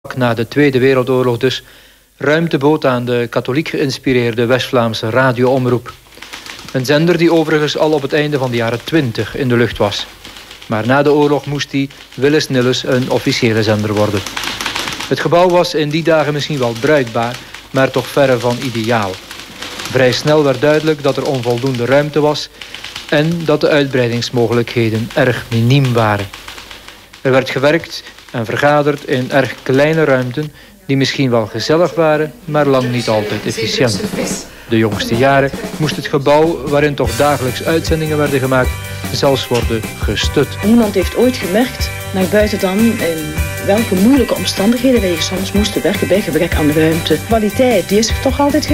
Na de Tweede Wereldoorlog dus ruimteboot aan de katholiek geïnspireerde West-Vlaamse radioomroep. Een zender die overigens al op het einde van de jaren 20 in de lucht was. Maar na de oorlog moest die willens-nillens een officiële zender worden. Het gebouw was in die dagen misschien wel bruikbaar, maar toch verre van ideaal. Vrij snel werd duidelijk dat er onvoldoende ruimte was en dat de uitbreidingsmogelijkheden erg miniem waren. Er werd gewerkt en vergaderd in erg kleine ruimten die misschien wel gezellig waren, maar lang niet altijd efficiënt. De jongste jaren moest het gebouw, waarin toch dagelijks uitzendingen werden gemaakt, zelfs worden gestut. Niemand heeft ooit gemerkt, naar buiten dan, in welke moeilijke omstandigheden wij soms moesten werken bij gebrek aan ruimte. Kwaliteit, die is er toch altijd